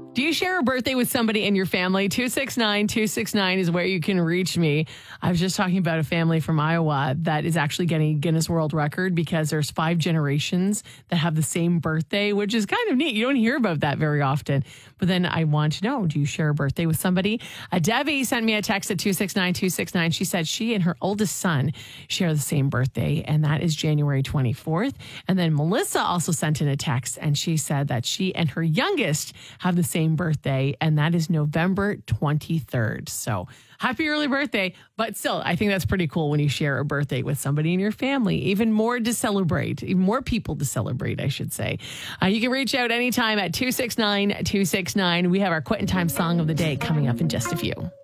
Do you share a birthday with somebody in your family? 269-269 is where you can reach me. I was just talking about a family from Iowa that is actually getting a Guinness World Record because there's 5 generations that have the same birthday, which is kind of neat. You don't hear about that very often. But then I want to know, do you share a birthday with somebody? Debbie sent me a text at 269-269. She said she and her oldest son share the same birthday, and that is January 24th. And then Melissa also sent in a text, and she said that she and her youngest have the same birthday, and that is November 23rd. So happy early birthday. But still, I think that's pretty cool when you share a birthday with somebody in your family. Even more to celebrate, even more people to celebrate, I should say. You can reach out anytime at 269-269. We have our Quitting Time song of the day coming up in just a few.